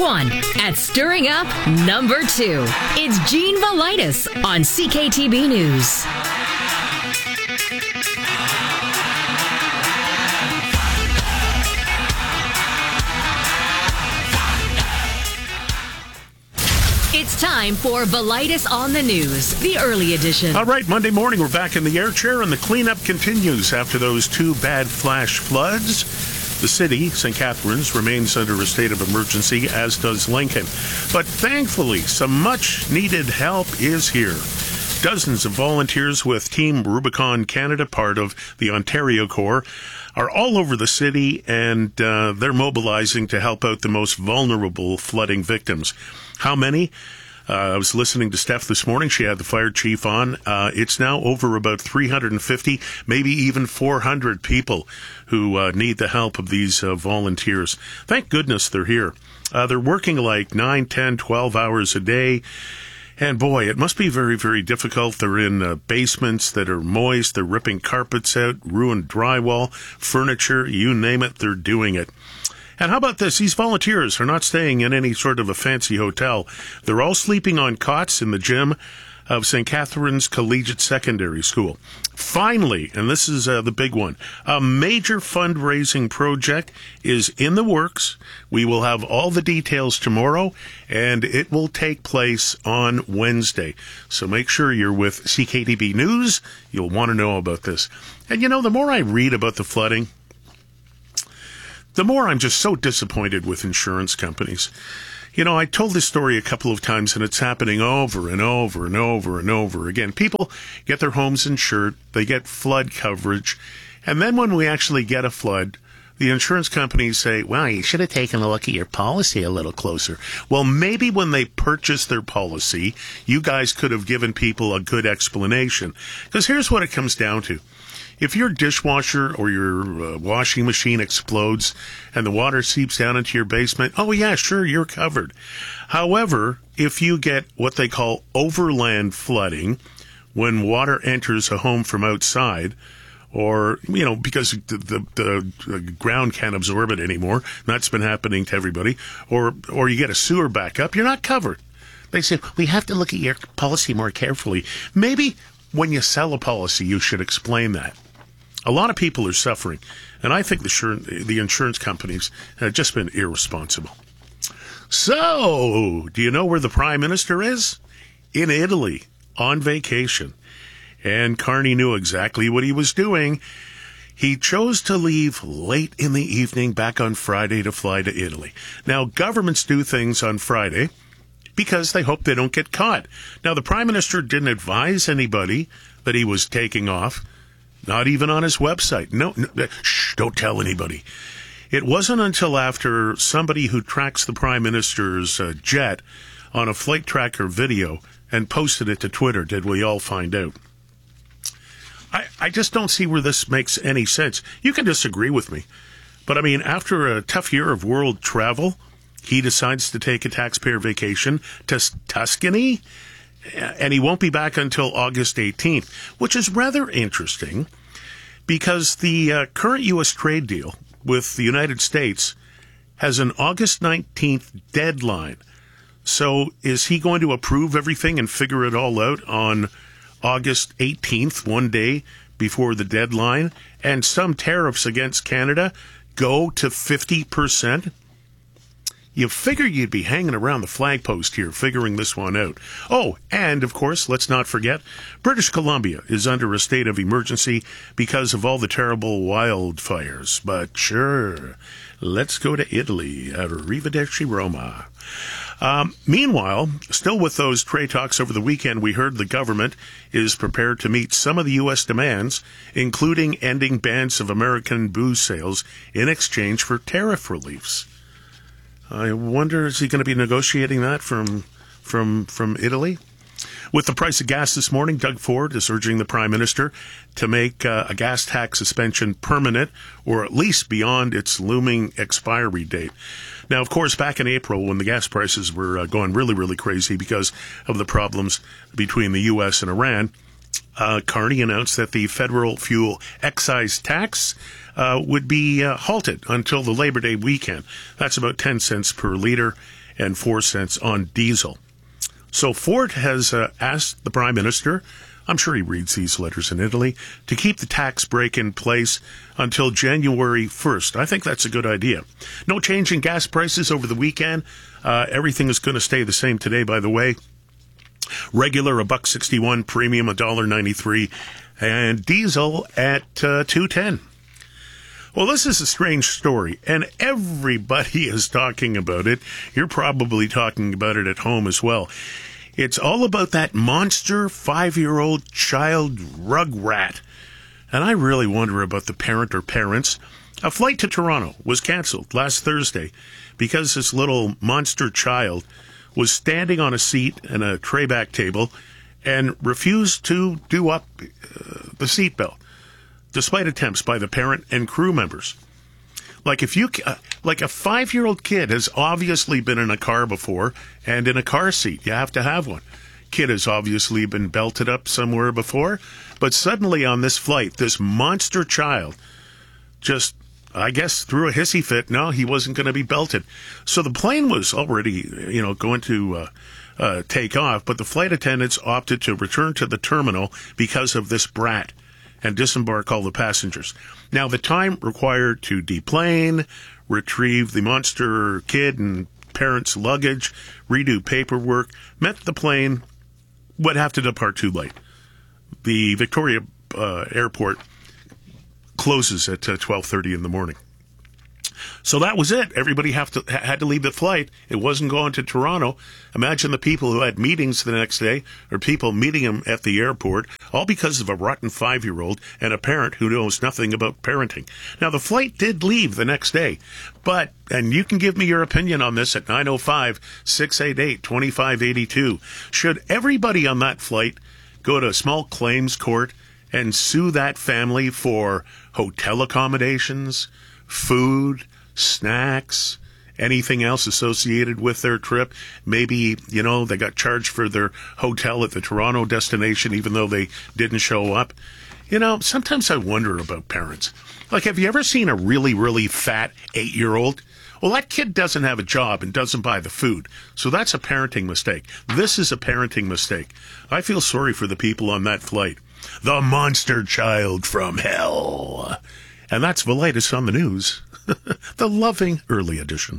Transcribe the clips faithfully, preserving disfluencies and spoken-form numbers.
one at stirring up number two. It's Gene Velitis on C K T B News. It's time for Velitis on the News, the early edition. All right, Monday morning, we're back in the air chair, and the cleanup continues after those two bad flash floods. The city, Saint Catharines, remains under a state of emergency, as does Lincoln. But thankfully, some much-needed help is here. Dozens of volunteers with Team Rubicon Canada, part of the Ontario Corps, are all over the city, and uh, they're mobilizing to help out the most vulnerable flooding victims. How many? Uh, I was listening to Steph this morning. She had the fire chief on. Uh, it's now over about three hundred fifty, maybe even four hundred people who uh, need the help of these uh, volunteers. Thank goodness they're here. Uh, they're working like nine, ten, twelve hours a day. And boy, it must be very, very difficult. They're in uh, basements that are moist. They're ripping carpets out, ruined drywall, furniture, you name it, they're doing it. And how about this? These volunteers are not staying in any sort of a fancy hotel. They're all sleeping on cots in the gym of Saint Catharines Collegiate Secondary School. Finally, and this is uh, the big one, a major fundraising project is in the works. We will have all the details tomorrow, and it will take place on Wednesday. So make sure you're with C K T B News. You'll want to know about this. And you know, the more I read about the flooding, the more I'm just so disappointed with insurance companies. You know, I told this story a couple of times, and it's happening over and over and over and over again. People get their homes insured, they get flood coverage, and then when we actually get a flood, the insurance companies say, well, you should have taken a look at your policy a little closer. Well, maybe when they purchased their policy, you guys could have given people a good explanation. Because here's what it comes down to. If your dishwasher or your uh, washing machine explodes and the water seeps down into your basement, oh yeah, sure, you're covered. However, if you get what they call overland flooding, when water enters a home from outside, or, you know, because the, the, the ground can't absorb it anymore, that's been happening to everybody, or, or you get a sewer backup, you're not covered. They say, we have to look at your policy more carefully. Maybe when you sell a policy, you should explain that. A lot of people are suffering, and I think the, the insurance companies have just been irresponsible. So, do you know where the Prime Minister is? In Italy, on vacation. And Carney knew exactly what he was doing. He chose to leave late in the evening back on Friday to fly to Italy. Now, governments do things on Friday because they hope they don't get caught. Now, the Prime Minister didn't advise anybody that he was taking off. Not even on his website. No, no, shh, don't tell anybody. It wasn't until after somebody who tracks the Prime Minister's uh, jet on a flight tracker video and posted it to Twitter did we all find out. I, I just don't see where this makes any sense. You can disagree with me. But, I mean, after a tough year of world travel, he decides to take a taxpayer vacation to Tuscany, and he won't be back until August eighteenth, which is rather interesting because the uh, current U S trade deal with the United States has an August nineteenth deadline. So is he going to approve everything and figure it all out on August eighteenth, one day before the deadline, and some tariffs against Canada go to fifty percent? You figure you'd be hanging around the flag post here, figuring this one out. Oh, and, of course, let's not forget, British Columbia is under a state of emergency because of all the terrible wildfires. But sure, let's go to Italy. Arrivederci Roma. Um, meanwhile, still with those trade talks over the weekend, we heard the government is prepared to meet some of the U S demands, including ending bans of American booze sales in exchange for tariff reliefs. I wonder, is he going to be negotiating that from from from Italy? With the price of gas this morning, Doug Ford is urging the Prime Minister to make uh, a gas tax suspension permanent, or at least beyond its looming expiry date. Now, of course, back in April, when the gas prices were uh, going really, really crazy because of the problems between the U S and Iran, uh, Carney announced that the federal fuel excise tax uh, would be uh, halted until the Labor Day weekend. That's about ten cents per liter. and four cents on diesel. So Ford has uh, asked the Prime Minister, I'm sure he reads these letters in Italy, to keep the tax break in place until January first. I think that's a good idea. No change in gas prices over the weekend. Uh, everything is going to stay the same today, by the way. Regular, a buck sixty-one, premium, a dollar ninety-three, and diesel at uh, two ten. Well, this is a strange story, and everybody is talking about it. You're probably talking about it at home as well. It's all about that monster five-year-old child rugrat. And I really wonder about the parent or parents. A flight to Toronto was canceled last Thursday because this little monster child was standing on a seat and a tray-back table and refused to do up uh, the seatbelt, despite attempts by the parent and crew members. Like if you, uh, like a five-year-old kid has obviously been in a car before and in a car seat. You have to have one. Kid has obviously been belted up somewhere before, but suddenly on this flight, this monster child just, I guess, threw a hissy fit. No, he wasn't going to be belted. So the plane was already, you know, going to uh, uh, take off, but the flight attendants opted to return to the terminal because of this brat and disembark all the passengers. Now, the time required to deplane, retrieve the monster kid and parents' luggage, redo paperwork, meant the plane would have to depart too late. The Victoria uh, Airport closes at uh, twelve thirty in the morning. So that was it. Everybody have to, had to leave the flight. It wasn't going to Toronto. Imagine the people who had meetings the next day, or people meeting them at the airport, all because of a rotten five-year-old and a parent who knows nothing about parenting. Now, the flight did leave the next day, but, and you can give me your opinion on this at nine oh five, six eight eight, two five eight two. Should everybody on that flight go to a small claims court and sue that family for hotel accommodations, food, snacks, anything else associated with their trip? Maybe, you know, they got charged for their hotel at the Toronto destination even though they didn't show up. You know, sometimes I wonder about parents. Like, have you ever seen a really, really fat eight-year-old? Well, that kid doesn't have a job and doesn't buy the food. So that's a parenting mistake. This is a parenting mistake. I feel sorry for the people on that flight. The monster child from hell. And that's Velitis on the news. The loving early edition.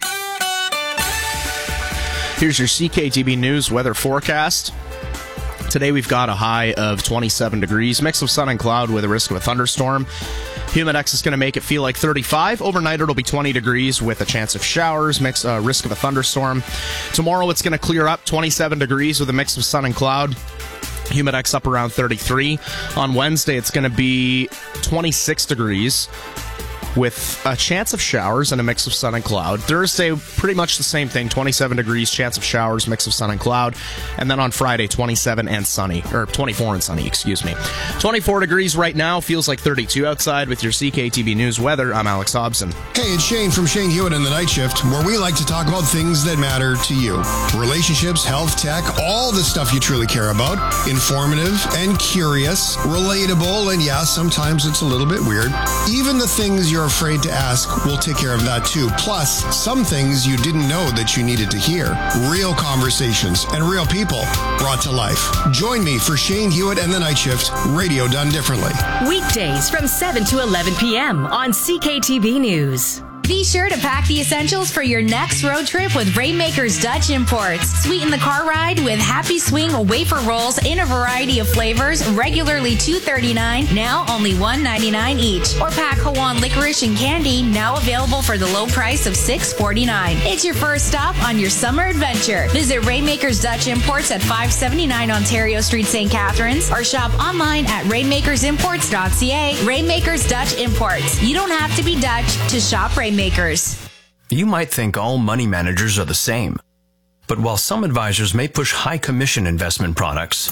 Here's your C K T B News weather forecast. Today we've got a high of twenty-seven degrees, mix of sun and cloud with a risk of a thunderstorm. Humidex is going to make it feel like thirty-five. Overnight it'll be twenty degrees with a chance of showers, mix uh, risk of a thunderstorm. Tomorrow it's going to clear up, twenty-seven degrees with a mix of sun and cloud. Humidex up around thirty-three. On Wednesday it's going to be twenty-six degrees with a chance of showers and a mix of sun and cloud. Thursday, pretty much the same thing, twenty-seven degrees, chance of showers, mix of sun and cloud. And then on Friday, twenty-seven and sunny, or twenty-four and sunny, excuse me. twenty-four degrees right now, feels like thirty-two outside. With your C K T B News weather, I'm Alex Hobson. Hey, it's Shane from Shane Hewitt in the Night Shift, where we like to talk about things that matter to you. Relationships, health, tech, all the stuff you truly care about. Informative and curious, relatable, and yeah, sometimes it's a little bit weird. Even the things you're afraid to ask, we'll take care of that too. Plus, some things you didn't know that you needed to hear. Real conversations and real people brought to life. Join me for Shane Hewitt and the Night Shift, radio done differently. Weekdays from seven to eleven p.m. on C K T B News. Be sure to pack the essentials for your next road trip with Rainmakers Dutch Imports. Sweeten the car ride with Happy Swing wafer rolls in a variety of flavors, regularly two dollars and thirty-nine cents, now only one dollar and ninety-nine cents each. Or pack Hawan licorice and candy, now available for the low price of six dollars and forty-nine cents. It's your first stop on your summer adventure. Visit Rainmakers Dutch Imports at five seventy-nine Ontario Street, Saint Catharines, or shop online at rainmakers imports dot c a. Rainmakers Dutch Imports. You don't have to be Dutch to shop Rainmakers. You might think all money managers are the same, but while some advisors may push high commission investment products,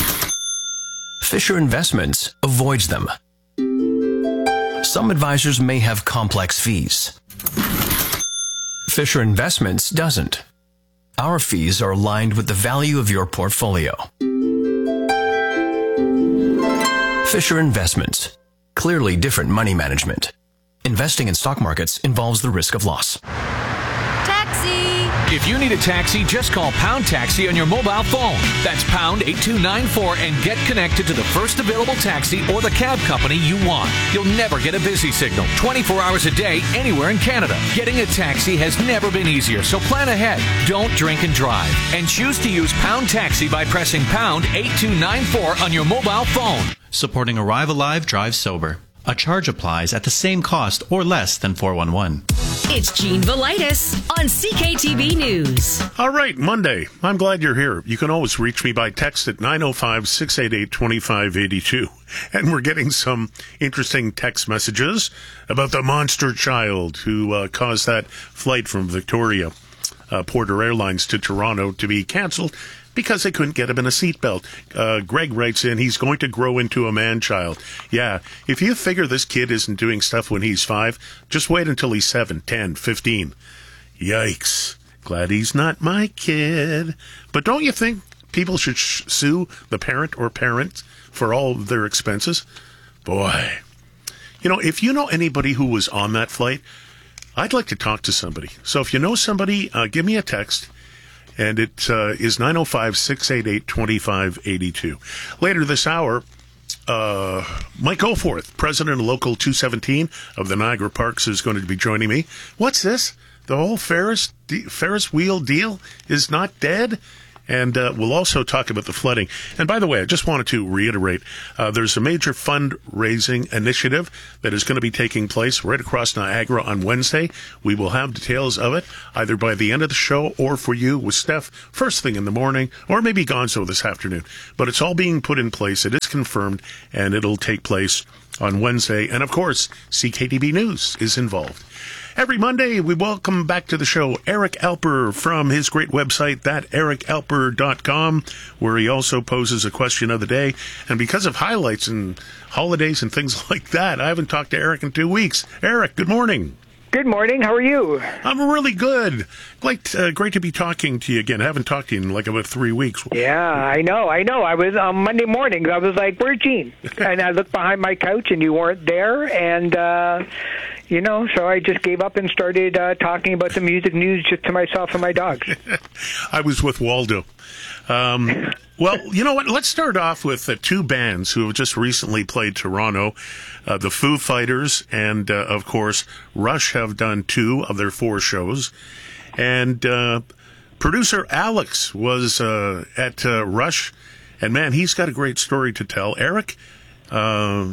Fisher Investments avoids them. Some advisors may have complex fees. Fisher Investments doesn't. Our fees are aligned with the value of your portfolio. Fisher Investments. Clearly different money management. Investing in stock markets involves the risk of loss. Taxi! If you need a taxi, just call Pound Taxi on your mobile phone. That's pound eight two nine four and get connected to the first available taxi or the cab company you want. You'll never get a busy signal twenty-four hours a day anywhere in Canada. Getting a taxi has never been easier, so plan ahead. Don't drink and drive. And choose to use Pound Taxi by pressing pound eight two nine four on your mobile phone. Supporting Arrive Alive, Drive Sober. A charge applies at the same cost or less than four one one. It's Gene Velitis on C K T B News. All right, Monday. I'm glad you're here. You can always reach me by text at nine oh five, six eight eight, two five eight two. And we're getting some interesting text messages about the monster child who uh, caused that flight from Victoria, uh, Porter Airlines to Toronto to be canceled because they couldn't get him in a seatbelt. Uh, Greg writes in, he's going to grow into a man-child. Yeah, if you figure this kid isn't doing stuff when he's five, just wait until he's seven, ten, fifteen. Yikes. Glad he's not my kid. But don't you think people should sh- sue the parent or parents for all of their expenses? Boy. You know, if you know anybody who was on that flight, I'd like to talk to somebody. So if you know somebody, uh, give me a text. And it uh, is nine oh five, six eight eight, two five eight two. Later this hour, uh, Mike Goforth, president of Local two seventeen of the Niagara Parks, is going to be joining me. What's this? The whole Ferris, de- Ferris wheel deal is not dead? And uh, we'll also talk about the flooding. And by the way, I just wanted to reiterate, uh, there's a major fundraising initiative that is going to be taking place right across Niagara on Wednesday. We will have details of it either by the end of the show or for you with Steph first thing in the morning, or maybe Gonzo this afternoon. But it's all being put in place. It is confirmed, and it'll take place on Wednesday. And of course, C K T B News is involved. Every Monday, we welcome back to the show Eric Alper from his great website, that eric alper dot com, where he also poses a question of the day. And because of highlights and holidays and things like that, I haven't talked to Eric in two weeks. Eric, good morning. Good morning. How are you? I'm really good. Great, uh, great to be talking to you again. I haven't talked to you in like about three weeks. Yeah, I know. I know. I was on Monday morning. I was like, "Where's Gene?" And I looked behind my couch, and you weren't there. And uh, you know, so I just gave up and started uh, talking about the music news just to myself and my dogs. I was with Waldo. Um, well, you know what? Let's start off with uh, two bands who have just recently played Toronto. Uh, the Foo Fighters and, uh, of course, Rush have done two of their four shows. And uh, producer Alex was uh, at uh, Rush. And, man, he's got a great story to tell. Eric, uh,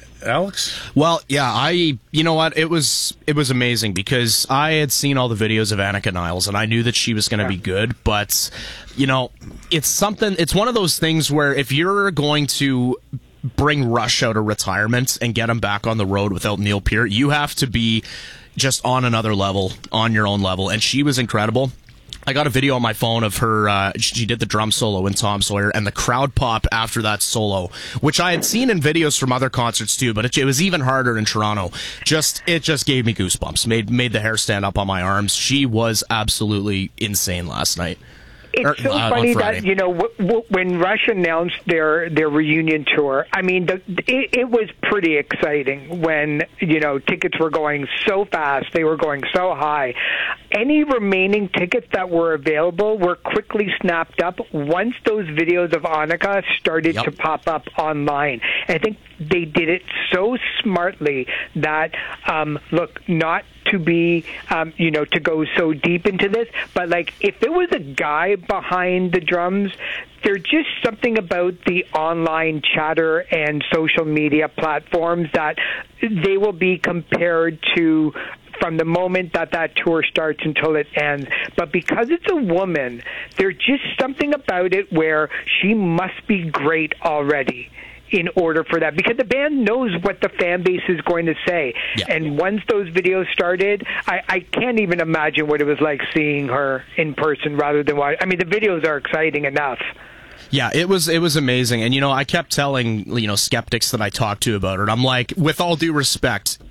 Alex? Well, yeah, I, you know what, it was it was amazing because I had seen all the videos of Annika Niles and I knew that she was going to yeah. be good, but, you know, it's something, it's one of those things where if you're going to bring Rush out of retirement and get him back on the road without Neil Peart, you have to be just on another level, on your own level, and she was incredible. I got a video on my phone of her, uh, she did the drum solo in Tom Sawyer, and the crowd pop after that solo, which I had seen in videos from other concerts too, but it, it was even harder in Toronto. Just, it just gave me goosebumps, made, made the hair stand up on my arms. She was absolutely insane last night. It's or, so uh, funny that, you know, w- w- when Rush announced their, their reunion tour, I mean, the, it, it was pretty exciting when, you know, tickets were going so fast, they were going so high. Any remaining tickets that were available were quickly snapped up once those videos of Annika started yep. to pop up online. I think they did it so smartly that, um, look, not to be, um, you know, to go so deep into this, but like if it was a guy behind the drums, there's just something about the online chatter and social media platforms that they will be compared to from the moment that that tour starts until it ends. But because it's a woman, there's just something about it where she must be great already in order for that, because the band knows what the fan base is going to say. Yeah. And once those videos started, I, I can't even imagine what it was like seeing her in person rather than watch. I mean, the videos are exciting enough. Yeah, it was it was amazing. And, you know, I kept telling, you know, skeptics that I talked to about it, I'm like, with all due respect,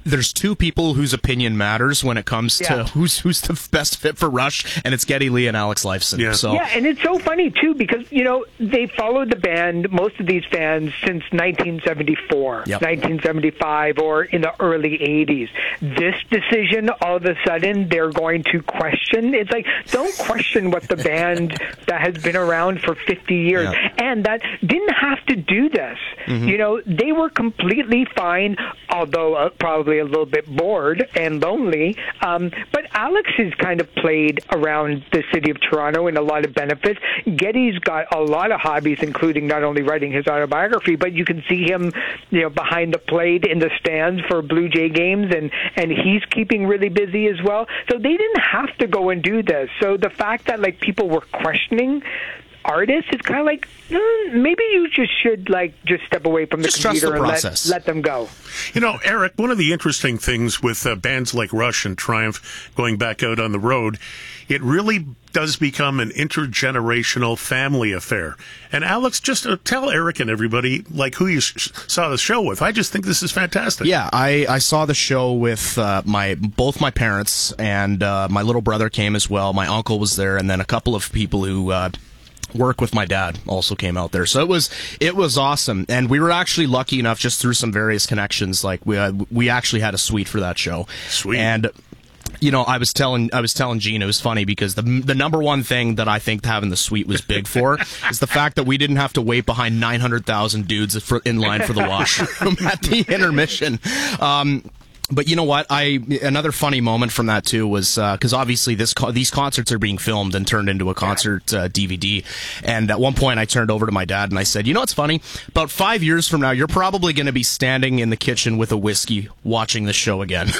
there's two people whose opinion matters when it comes Yeah. to who's who's the best fit for Rush, and it's Geddy Lee and Alex Lifeson. Yeah. So Yeah, and it's so funny, too, because, you know, they followed the band, most of these fans, since nineteen seventy-four, Yep. nineteen seventy-five, or in the early eighties. This decision, all of a sudden, they're going to question. It's like, don't question what the band that has been around for fifty years, Yeah. and that didn't have to do this. Mm-hmm. You know, they were completely fine, although uh, probably a little bit bored and lonely. Um, but Alex has kind of played around the city of Toronto in a lot of benefits. Geddy's got a lot of hobbies, including not only writing his autobiography, but you can see him, you know, behind the plate in the stands for Blue Jay games, and, and he's keeping really busy as well. So they didn't have to go and do this. So the fact that, like, people were questioning artists, it's kind of like, mm, maybe you just should, like, just step away from the Just trust computer the and let, process. let them go. You know, Eric, one of the interesting things with uh, bands like Rush and Triumph going back out on the road, it really does become an intergenerational family affair. And Alex, just uh, tell Eric and everybody, like, who you sh- saw the show with. I just think this is fantastic. Yeah, I, I saw the show with uh, my both my parents, and uh, my little brother came as well. My uncle was there, and then a couple of people who uh, work with my dad also came out there. So it was it was awesome, and we were actually lucky enough, just through some various connections, like we uh, we actually had a suite for that show. Sweet. And you know, I was telling I was telling Gene, it was funny because the the number one thing that I think having the suite was big for is the fact that we didn't have to wait behind nine hundred thousand dudes for, in line for the washroom at the intermission. Um, But you know what? I another funny moment from that too was because uh, obviously this co- these concerts are being filmed and turned into a concert uh, D V D. And at one point, I turned over to my dad and I said, "You know what's funny? About five years from now, you're probably going to be standing in the kitchen with a whiskey, watching the show again."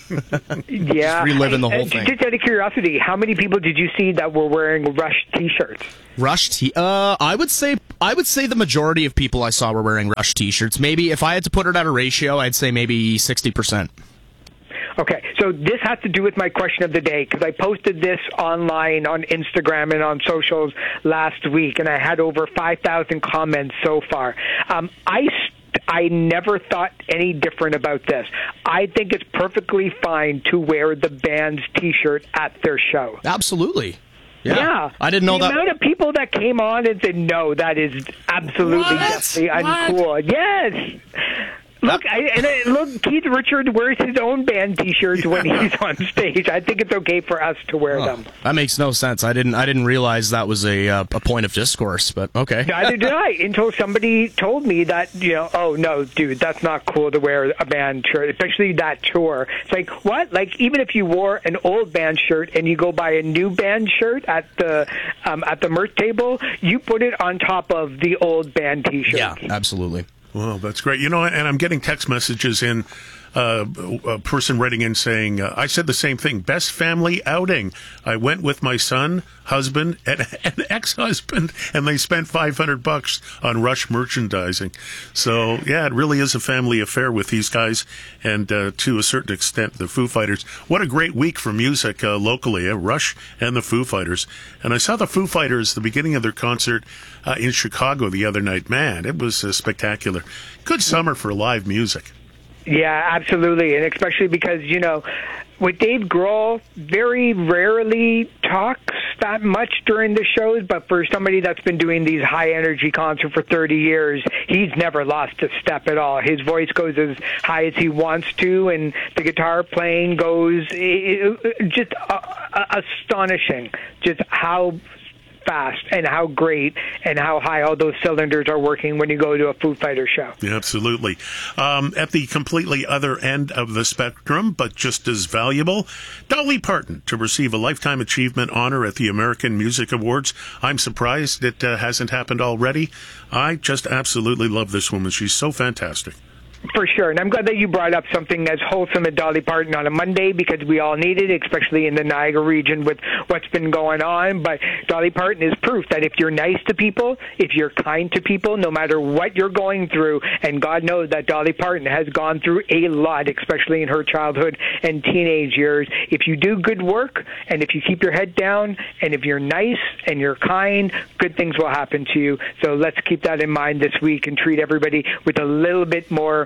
Yeah, Just reliving the whole Uh, thing. Just out of curiosity, how many people did you see that were wearing Rush T-shirts? Rush t uh I would say I would say the majority of people I saw were wearing Rush t-shirts. Maybe if I had to put it at a ratio, I'd say maybe sixty percent. Okay, so this has to do with my question of the day, because I posted this online on Instagram and on socials last week, and I had over five thousand comments so far. Um, I st- I never thought any different about this. I think it's perfectly fine to wear the band's T-shirt at their show. Absolutely. Yeah. Yeah. I didn't know the that. The amount of people that came on and said, no, that is absolutely definitely uncool. Yes. Look, I, and I, look, Keith Richard wears his own band T-shirts when he's on stage. I think it's okay for us to wear Oh, them. that makes no sense. I didn't. I didn't realize that was a uh, a point of discourse. But okay. Neither did I, until somebody told me that, you know, oh no, dude, that's not cool to wear a band shirt, especially that tour. It's like, what? Like, even if you wore an old band shirt and you go buy a new band shirt at the um, at the merch table, you put it on top of the old band T-shirt. Yeah, absolutely. Well, that's great. You know, and I'm getting text messages in, uh, a person writing in saying, uh, I said the same thing, best family outing. I went with my son, husband, and, and ex-husband, and they spent five hundred bucks on Rush merchandising. So, yeah, it really is a family affair with these guys, and uh, to a certain extent, the Foo Fighters. What a great week for music uh, locally, uh, Rush and the Foo Fighters. And I saw the Foo Fighters, the beginning of their concert uh, in Chicago the other night. Man, it was uh, spectacular. Good summer for live music. Yeah, absolutely, and especially because, you know, with Dave Grohl, very rarely talks that much during the shows, but for somebody that's been doing these high-energy concerts for thirty years, he's never lost a step at all. His voice goes as high as he wants to, and the guitar playing goes it, it, just uh, uh, astonishing, just how fast and how great and how high all those cylinders are working when you go to a Foo Fighters show. Yeah, absolutely. Um, at the completely other end of the spectrum, but just as valuable, Dolly Parton to receive a Lifetime Achievement honor at the American Music Awards. I'm surprised it uh, hasn't happened already. I just absolutely love this woman. She's so fantastic. For sure, and I'm glad that you brought up something as wholesome as Dolly Parton on a Monday, because we all need it, especially in the Niagara region with what's been going on. But Dolly Parton is proof that if you're nice to people, if you're kind to people, no matter what you're going through, and God knows that Dolly Parton has gone through a lot, especially in her childhood and teenage years, if you do good work, and if you keep your head down, and if you're nice and you're kind, good things will happen to you. So let's keep that in mind this week and treat everybody with a little bit more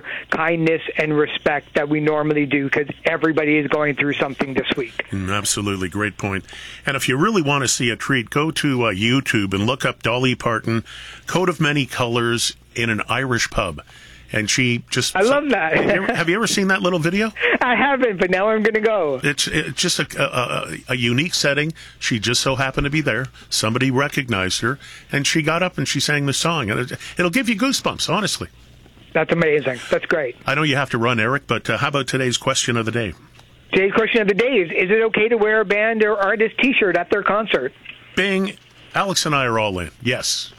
kindness and respect that we normally do, because everybody is going through something this week. Mm, absolutely. Great point. And if you really want to see a treat, go to uh, YouTube and look up Dolly Parton, Coat of Many Colors in an Irish pub. And she just... I love that. have, you ever, have you ever seen that little video? I haven't, but now I'm going to go. It's, it's just a, a, a unique setting. She just so happened to be there. Somebody recognized her, and she got up and she sang the song. And it, it'll give you goosebumps, honestly. That's amazing. That's great. I know you have to run, Eric, but uh, how about today's question of the day? Today's question of the day is, is it okay to wear a band or artist T-shirt at their concert? Bing. Alex and I are all in. Yes.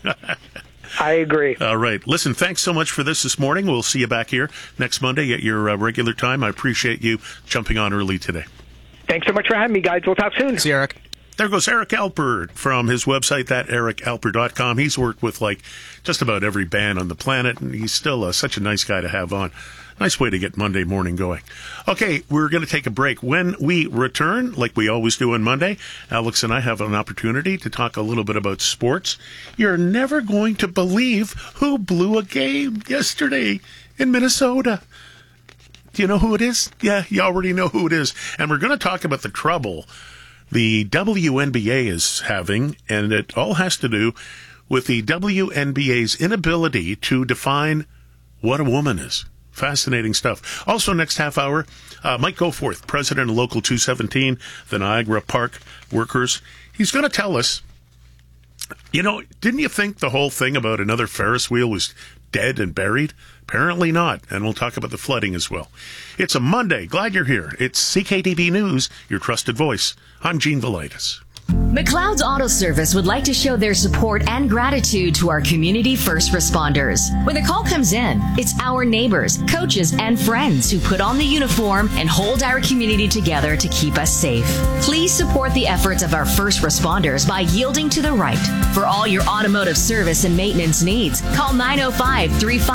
I agree. All right. Listen, thanks so much for this this morning. We'll see you back here next Monday at your uh, regular time. I appreciate you jumping on early today. Thanks so much for having me, guys. We'll talk soon. See you, Eric. There goes Eric Alper from his website, that eric alper dot com. He's worked with, like, just about every band on the planet, and he's still uh, such a nice guy to have on. Nice way to get Monday morning going. Okay, we're going to take a break. When we return, like we always do on Monday, Alex and I have an opportunity to talk a little bit about sports. You're never going to believe who blew a game yesterday in Minnesota. Do you know who it is? Yeah, you already know who it is. And we're going to talk about the trouble the W N B A is having, and it all has to do with the W N B A's inability to define what a woman is. Fascinating stuff. Also, next half hour, uh, Mike Goforth, president of Local two seventeen, the Niagara Park Workers. He's going to tell us, you know, didn't you think the whole thing about another Ferris wheel was dead and buried? Apparently not. And we'll talk about the flooding as well. It's a Monday. Glad you're here. It's C K T B News, your trusted voice. I'm Gene Velitis. McLeod's Auto Service would like to show their support and gratitude to our community first responders. When the call comes in, it's our neighbors, coaches, and friends who put on the uniform and hold our community together to keep us safe. Please support the efforts of our first responders by yielding to the right. For all your automotive service and maintenance needs, call nine oh five, three five